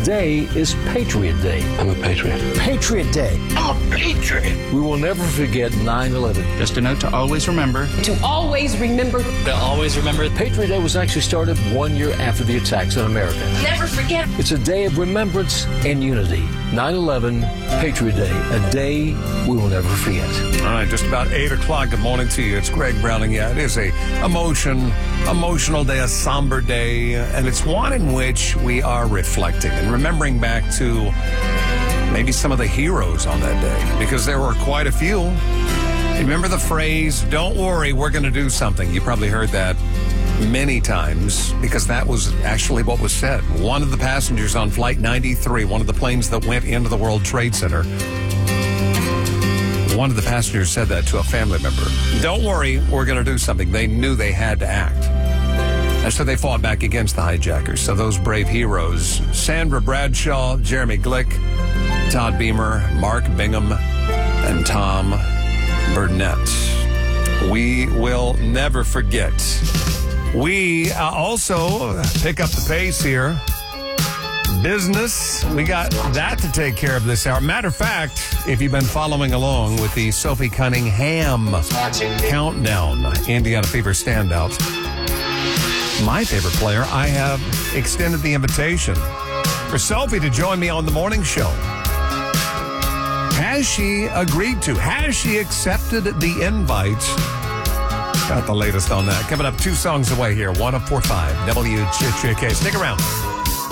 Today is Patriot Day. I'm a patriot. Patriot Day. I'm a patriot. We will never forget 9/11. Just a note to always remember. To always remember. To always remember. Patriot Day was actually started 1 year after the attacks on America. Never forget. It's a day of remembrance and unity. 9/11, Patriot Day, a day we will never forget. All right, just about 8 o'clock. Good morning to you. It's Greg Browning. Yeah, it is a emotional day, a somber day, and it's one in which we are reflecting and remembering back to maybe some of the heroes on that day, because there were quite a few. Remember the phrase, "Don't worry, we're going to do something." You probably heard that many times, because that was actually what was said. One of the passengers on Flight 93, one of the planes that went into the World Trade Center, one of the passengers said that to a family member. Don't worry, we're going to do something. They knew they had to act. And so they fought back against the hijackers. So those brave heroes, Sandra Bradshaw, Jeremy Glick, Todd Beamer, Mark Bingham, and Tom Burnett. We will never forget. We also pick up the pace here. Business, we got that to take care of this hour. Matter of fact, if you've been following along with the Sophie Cunningham countdown, Indiana Fever standout, my favorite player, I have extended the invitation for Sophie to join me on the morning show. Has she agreed to? Has she accepted the invite? Got the latest on that. Coming up 2 songs away here, 104.5 WJJK. Stick around.